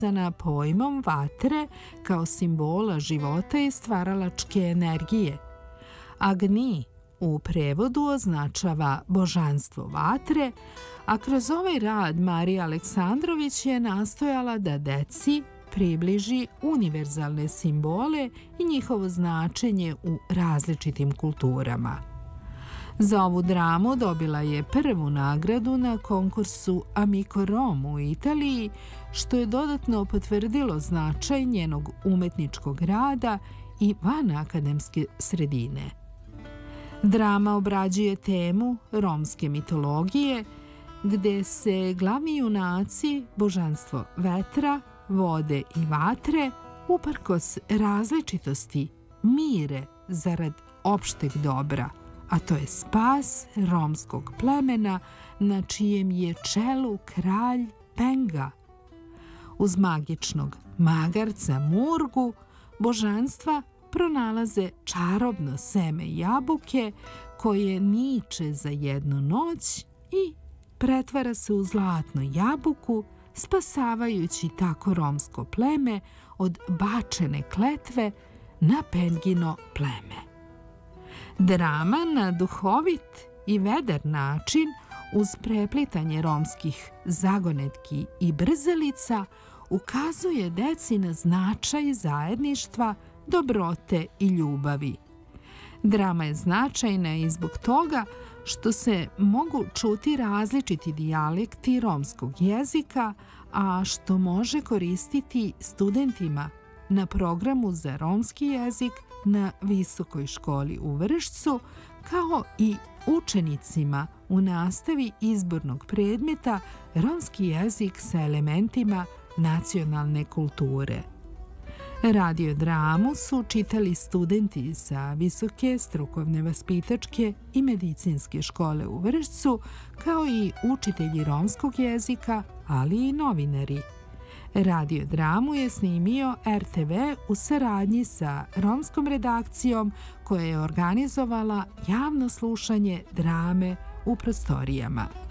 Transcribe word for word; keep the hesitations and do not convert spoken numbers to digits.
povezana pojmom vatre kao simbola života i stvaralačke energije. Agni u prevodu označava božanstvo vatre, a kroz ovaj rad Marija Aleksandrović je nastojala da deci približi univerzalne simbole i njihovo značenje u različitim kulturama. Za ovu dramu dobila je prvu nagradu na konkursu Amico Rom u Italiji, što je dodatno potvrdilo značaj njenog umetničkog rada i van akademske sredine. Drama obrađuje temu romske mitologije, gde se glavni junaci, božanstvo vetra, vode i vatre, uprkos različitosti, mire zarad opšteg dobra, a to je spas romskog plemena na čijem je čelu kralj Penga. Uz magičnog magarca Murgu, božanstva pronalaze čarobno seme jabuke koje niče za jednu noć i pretvara se u zlatnu jabuku, spasavajući tako romsko pleme od bačene kletve na Pengino pleme. Drama na duhovit i vedar način, uz preplitanje romskih zagonetki i brzalica, ukazuje deci na značaj zajedništva, dobrote i ljubavi. Drama je značajna i zbog toga što se mogu čuti različiti dijalekti romskog jezika, a što može koristiti studentima na programu za romski jezik na Visokoj školi u Vršcu, kao i učenicima u nastavi izbornog predmeta romski jezik sa elementima nacionalne kulture. Radiodramu su čitali studenti sa Visoke strukovne vaspitačke i medicinske škole u Vršcu, kao i učitelji romskog jezika, ali i novinari. Radiodramu je snimio er te ve u saradnji sa romskom redakcijom koja je organizovala javno slušanje drame u prostorijama.